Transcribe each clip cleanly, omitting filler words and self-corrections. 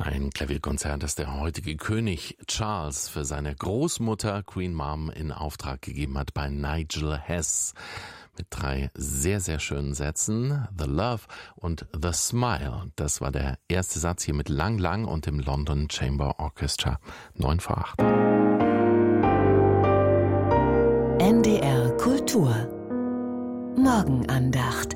Ein Klavierkonzert, das der heutige König Charles für seine Großmutter Queen Mom in Auftrag gegeben hat bei Nigel Hess. Mit 3 sehr, sehr schönen Sätzen. The Love und The Smile. Das war der erste Satz hier mit Lang Lang und dem London Chamber Orchestra. 8:09. NDR Kultur Morgenandacht.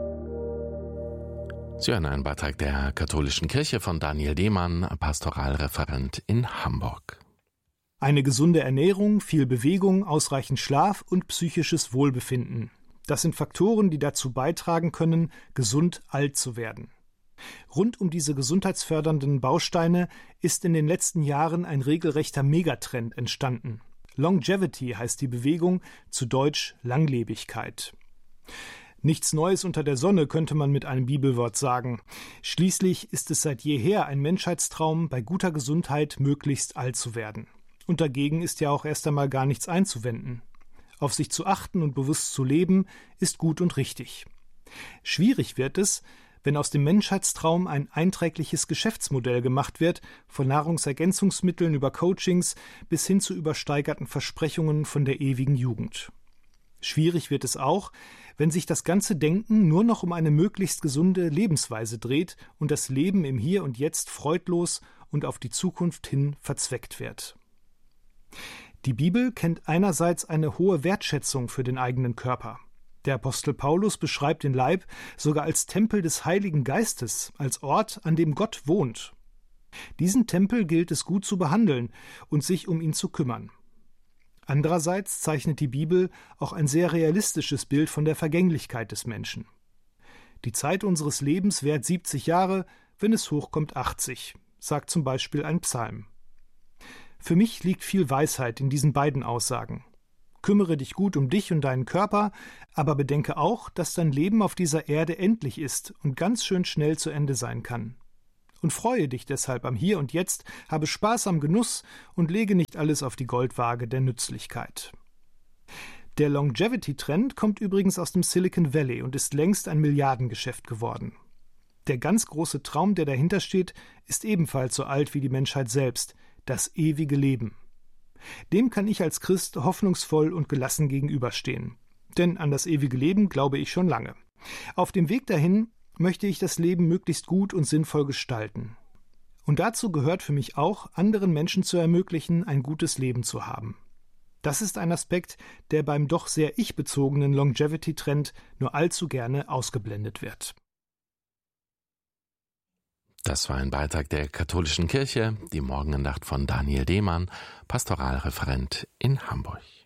Sie hören einen Beitrag der Katholischen Kirche von Daniel Demann, Pastoralreferent in Hamburg. Eine gesunde Ernährung, viel Bewegung, ausreichend Schlaf und psychisches Wohlbefinden. Das sind Faktoren, die dazu beitragen können, gesund alt zu werden. Rund um diese gesundheitsfördernden Bausteine ist in den letzten Jahren ein regelrechter Megatrend entstanden. Longevity heißt die Bewegung, zu Deutsch Langlebigkeit. Nichts Neues unter der Sonne, könnte man mit einem Bibelwort sagen. Schließlich ist es seit jeher ein Menschheitstraum, bei guter Gesundheit möglichst alt zu werden. Und dagegen ist ja auch erst einmal gar nichts einzuwenden. Auf sich zu achten und bewusst zu leben, ist gut und richtig. Schwierig wird es, wenn aus dem Menschheitstraum ein einträgliches Geschäftsmodell gemacht wird, von Nahrungsergänzungsmitteln über Coachings bis hin zu übersteigerten Versprechungen von der ewigen Jugend. Schwierig wird es auch, wenn sich das ganze Denken nur noch um eine möglichst gesunde Lebensweise dreht und das Leben im Hier und Jetzt freudlos und auf die Zukunft hin verzweckt wird. Die Bibel kennt einerseits eine hohe Wertschätzung für den eigenen Körper. Der Apostel Paulus beschreibt den Leib sogar als Tempel des Heiligen Geistes, als Ort, an dem Gott wohnt. Diesen Tempel gilt es gut zu behandeln und sich um ihn zu kümmern. Andererseits zeichnet die Bibel auch ein sehr realistisches Bild von der Vergänglichkeit des Menschen. Die Zeit unseres Lebens währt 70 Jahre, wenn es hochkommt 80, sagt zum Beispiel ein Psalm. Für mich liegt viel Weisheit in diesen beiden Aussagen. Kümmere dich gut um dich und deinen Körper, aber bedenke auch, dass dein Leben auf dieser Erde endlich ist und ganz schön schnell zu Ende sein kann. Und freue dich deshalb am Hier und Jetzt, habe Spaß am Genuss und lege nicht alles auf die Goldwaage der Nützlichkeit. Der Longevity-Trend kommt übrigens aus dem Silicon Valley und ist längst ein Milliardengeschäft geworden. Der ganz große Traum, der dahinter steht, ist ebenfalls so alt wie die Menschheit selbst, das ewige Leben. Dem kann ich als Christ hoffnungsvoll und gelassen gegenüberstehen. Denn an das ewige Leben glaube ich schon lange. Auf dem Weg dahin möchte ich das Leben möglichst gut und sinnvoll gestalten. Und dazu gehört für mich auch, anderen Menschen zu ermöglichen, ein gutes Leben zu haben. Das ist ein Aspekt, der beim doch sehr ich-bezogenen Longevity-Trend nur allzu gerne ausgeblendet wird. Das war ein Beitrag der Katholischen Kirche, die Morgenandacht von Daniel Demann, Pastoralreferent in Hamburg.